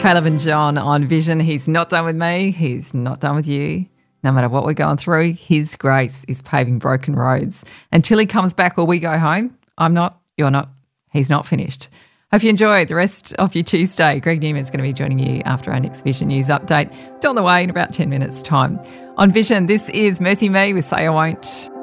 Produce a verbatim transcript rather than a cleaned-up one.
Caleb and John on Vision. He's not done with me. He's not done with you. No matter what we're going through, his grace is paving broken roads. Until he comes back or we go home, I'm not, you're not, he's not finished. Hope you enjoy the rest of your Tuesday. Greg Newman's going to be joining you after our next Vision News update. It's on the way in about ten minutes' time. On Vision, this is Mercy Me with Say I Won't.